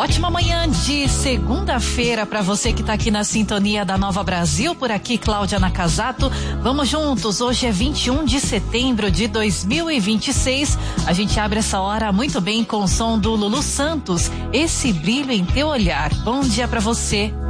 Ótima manhã de segunda-feira para você que tá aqui na sintonia da Nova Brasil. Por aqui, Cláudia Nakazato. Vamos juntos. Hoje é 21 de setembro de 2026. A gente abre essa hora muito bem com o som do Lulu Santos. Esse brilho em teu olhar. Bom dia para você.